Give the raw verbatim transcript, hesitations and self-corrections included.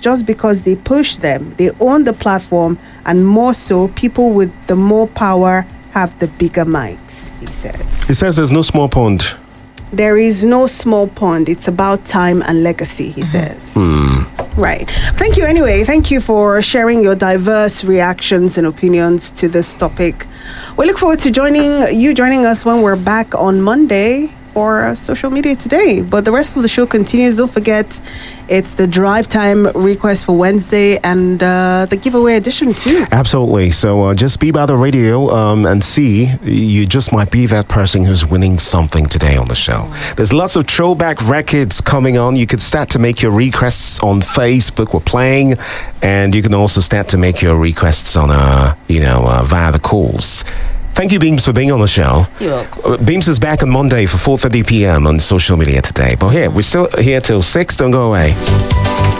just because they push them. They own the platform, and more so, people with the more power have the bigger mics, he says. He says there's no small pond. There is no small pond. It's about time and legacy, he says. Hmm. Right. Thank you anyway. Thank you for sharing your diverse reactions and opinions to this topic. We look forward to joining you joining us when we're back on Monday for Social Media Today. But the rest of the show continues. Don't forget, it's the drive time request for Wednesday and uh, the giveaway edition too. Absolutely. So uh, just be by the radio um, and see. You just might be that person who's winning something today on the show. There's lots of throwback records coming on. You could start to make your requests on Facebook. We're playing, and you can also start to make your requests on, uh, you know, uh, via the calls. Thank you, Beams, for being on the show. You're welcome. Uh, Beams is back on Monday for four thirty p.m. on Social Media Today. But here, we're still here till six. Don't go away.